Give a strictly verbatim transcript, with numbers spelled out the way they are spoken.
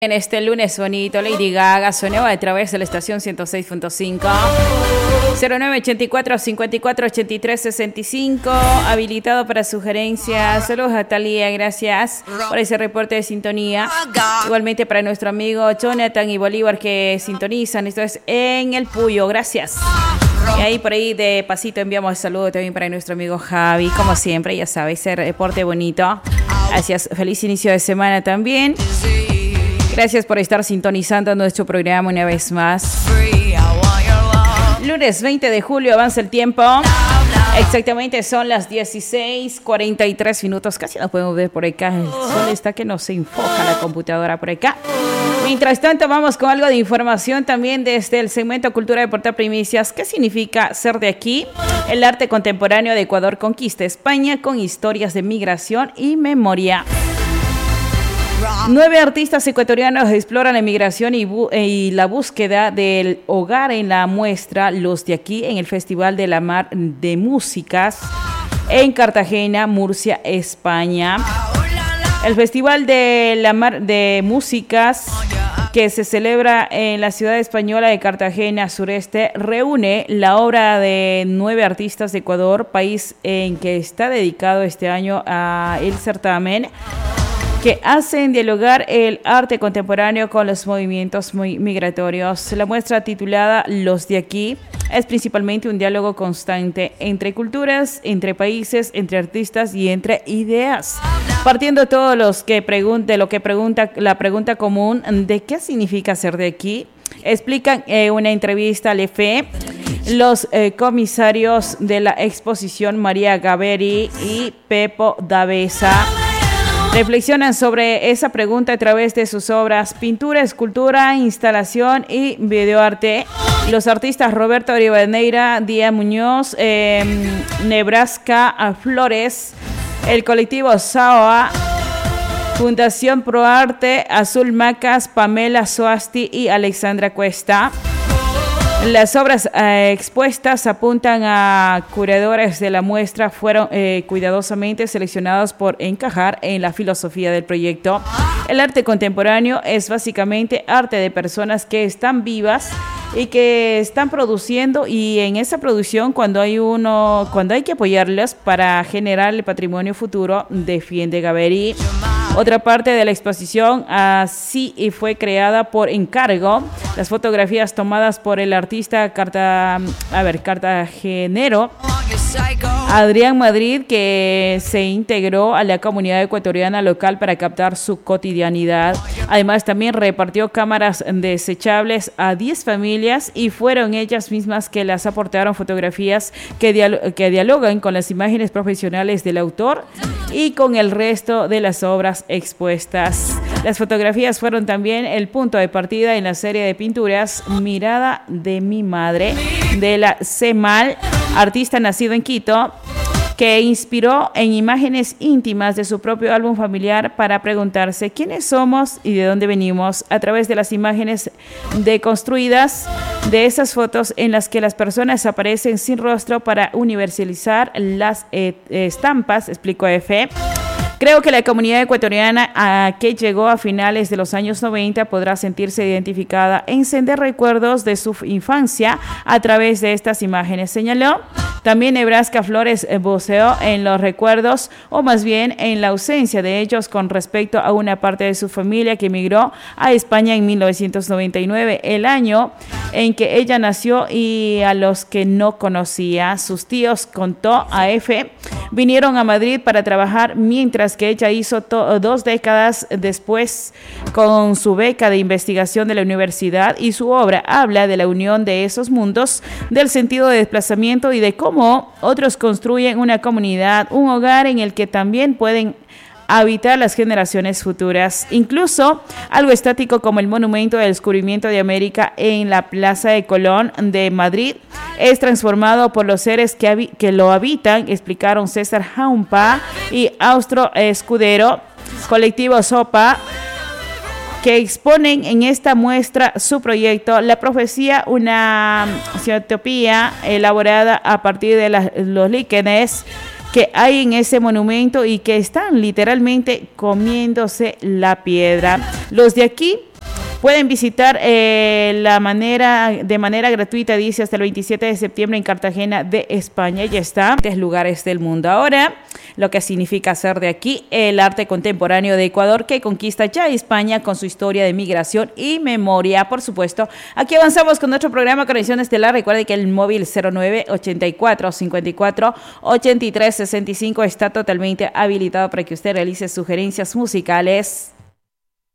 En este lunes bonito, Lady Gaga sonó a través de la estación ciento seis punto cinco. cero nueve ochenta y cuatro, cincuenta y cuatro, ochenta y tres, sesenta y cinco. Habilitado para sugerencias. Saludos a Talía, gracias por ese reporte de sintonía. Igualmente para nuestro amigo Jonathan y Bolívar que sintonizan. Esto es en el Puyo, gracias. Y ahí por ahí de pasito enviamos saludos también para nuestro amigo Javi. Como siempre, ya sabes, ese reporte bonito. Gracias, feliz inicio de semana también. Gracias por estar sintonizando nuestro programa una vez más. Lunes veinte de julio, avanza el tiempo. Exactamente son las dieciséis cuarenta y tres minutos. Casi no podemos ver por acá. El sol está que no se enfoca la computadora por acá. Mientras tanto, vamos con algo de información también desde el segmento Cultura de Portal Primicias. ¿Qué significa ser de aquí? El arte contemporáneo de Ecuador conquista España con historias de migración y memoria. Nueve artistas ecuatorianos exploran la migración y, bu- y la búsqueda del hogar en la muestra Los de Aquí en el Festival de la Mar de Músicas en Cartagena, Murcia, España. El Festival de la Mar de Músicas que se celebra en la ciudad española de Cartagena Sureste reúne la obra de nueve artistas de Ecuador, país en que está dedicado este año a el certamen, que hacen dialogar el arte contemporáneo con los movimientos muy migratorios. La muestra titulada Los de Aquí es principalmente un diálogo constante entre culturas, entre países, entre artistas y entre ideas. Partiendo todos los que pregunte, lo que pregunta la pregunta común de qué significa ser de aquí, explican en eh, una entrevista al E F E los eh, comisarios de la exposición María Gaveri y Pepo Davesa. Reflexionan sobre esa pregunta a través de sus obras pintura, escultura, instalación y videoarte. Los artistas Roberto Rivadeneira, Díaz Muñoz, eh, Nebraska Flores, el colectivo Saoa, Fundación Proarte, Azul Macas, Pamela Soasti y Alexandra Cuesta. Las obras eh, expuestas apuntan a curadores de la muestra, fueron eh, cuidadosamente seleccionados por encajar en la filosofía del proyecto. El arte contemporáneo es básicamente arte de personas que están vivas y que están produciendo, y en esa producción cuando hay uno, cuando hay que apoyarlas para generar el patrimonio futuro, defiende Gaveri. Otra parte de la exposición así fue creada por encargo. Las fotografías tomadas por el artista carta, a ver, cartagenero Adrián Madrid, que se integró a la comunidad ecuatoriana local para captar su cotidianidad. Además, también repartió cámaras desechables a diez familias y fueron ellas mismas que las aportaron fotografías que, dialo- que dialogan con las imágenes profesionales del autor y con el resto de las obras expuestas. Las fotografías fueron también el punto de partida en la serie de pinturas Mirada de mi madre, de la Cemal, artista nacido en Quito, que inspiró en imágenes íntimas de su propio álbum familiar para preguntarse quiénes somos y de dónde venimos a través de las imágenes deconstruidas de esas fotos en las que las personas aparecen sin rostro para universalizar las eh, estampas, explicó F. Creo que la comunidad ecuatoriana a que llegó a finales de los años noventa podrá sentirse identificada e encender recuerdos de su infancia a través de estas imágenes, señaló. También Nebraska Flores voceó en los recuerdos, o más bien en la ausencia de ellos con respecto a una parte de su familia que emigró a España en mil novecientos noventa y nueve, el año en que ella nació, y a los que no conocía. Sus tíos, contó a F, vinieron a Madrid para trabajar, mientras que ella hizo to- dos décadas después con su beca de investigación de la universidad, y su obra habla de la unión de esos mundos, del sentido de desplazamiento y de cómo otros construyen una comunidad, un hogar en el que también pueden habitar las generaciones futuras. Incluso algo estático como el monumento del descubrimiento de América en la Plaza de Colón de Madrid es transformado por los seres que, habi- que lo habitan, explicaron César Jaumpa y Austro Escudero, colectivo Sopa, que exponen en esta muestra su proyecto La Profecía, una cinematografía elaborada a partir de las, los líquenes que hay en ese monumento y que están literalmente comiéndose la piedra. Los de aquí Pueden visitar eh, la manera de manera gratuita, dice, hasta el veintisiete de septiembre en Cartagena de España. Ya está, tres lugares del mundo. Ahora, lo que significa ser de aquí, el arte contemporáneo de Ecuador, que conquista ya España con su historia de migración y memoria, por supuesto. Aquí avanzamos con nuestro programa Conexión Estelar. Recuerde que el móvil cero nueve ochenta y cuatro cincuenta y cuatro ochenta y tres sesenta y cinco está totalmente habilitado para que usted realice sugerencias musicales.